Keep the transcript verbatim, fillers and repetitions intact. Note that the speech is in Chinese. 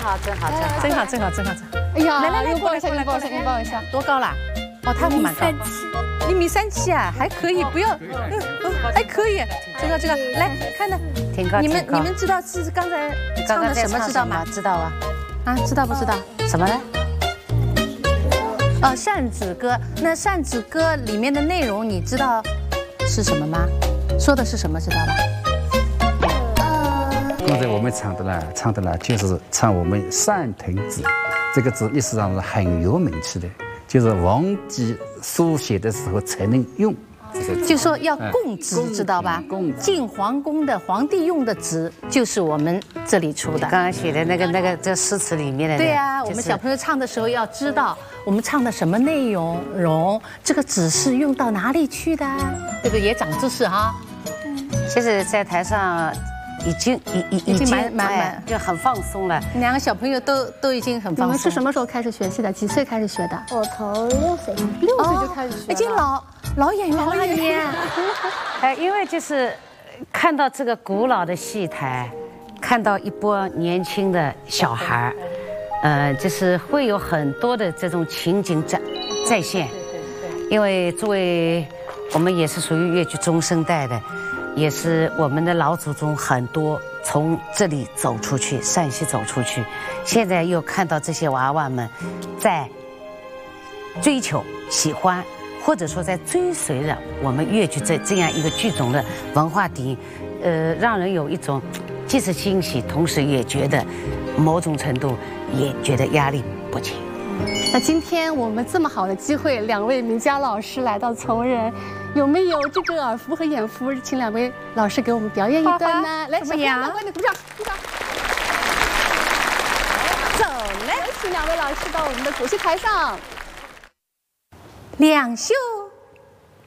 好，真好，真好， 真好，真好，真好，真好。 哎呀， 来来来， 拥抱一下， 过来， 拥抱一下，拥抱一下。 多高啦？哦，他会蛮高，一米三七啊，还可以，不要，嗯，还可以，这个这个，来看呢， 挺高。 你们你们知道是刚才唱的什么知道吗？ 知道啊。 啊，知道不知道？ 什么呢？ 哦，扇子歌。那扇子歌里面的内容你知道是什么吗？说的是什么知道吧？ 刚才我们唱的呢，唱的呢就是唱我们扇藤子，这个字历史上是很有名气的，就是王姬书写的时候才能用。 就说要供职，知道吧？进皇宫的皇帝用的职，就是我们这里出的。 刚刚写的那个那个这诗词里面的。 对呀，我们小朋友唱的时候要知道我们唱的什么内容，容这个纸是用到哪里去的，这个也长知识哈。 其实，在台上已经已已已经蛮蛮蛮就很放松了。 两个小朋友都都已经很放松。 你们是什么时候开始学戏的？几岁开始学的？ 我从六岁， 六岁就开始学了， 已经老老演员，老演员。 呃，因为就是看到这个古老的戏台，看到一波年轻的小孩，呃，就是会有很多的这种情景再再现。因为作为我们也是属于粤剧中生代的。也是我们的老祖宗很多从这里走出去，陕西走出去，现在又看到这些娃娃们在追求、喜欢，或者说在追随着我们粤剧这这样一个剧种的文化底蕴，呃，让人有一种既是欣喜，同时也觉得某种程度也觉得压力不轻。 那今天我们这么好的机会，两位名家老师来到从人，有没有这个耳福和眼福？请两位老师给我们表演一段呢？来，小朋友们，欢迎鼓掌，鼓掌。 走嘞， 请两位老师到我们的主席台上。 两袖